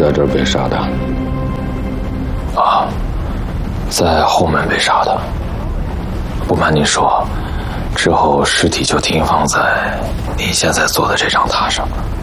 在这儿被杀的？ 啊，在后门被杀的。不瞒您说，之后尸体就停放在您现在坐的这张榻上。